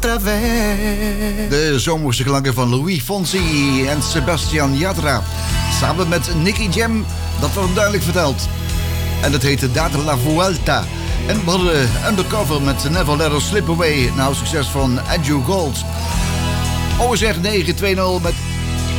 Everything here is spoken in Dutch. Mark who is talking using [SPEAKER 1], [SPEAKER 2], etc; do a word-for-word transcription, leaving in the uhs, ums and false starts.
[SPEAKER 1] De zomerse klanken van Louis Fonsi en Sebastian Yatra. Samen met Nicky Jam, dat wordt duidelijk verteld. En dat heette Data La Vuelta. En we hadden Undercover met Never Let Us Slip Away. Nou, succes van Andrew Gold. O S R negen twee nul met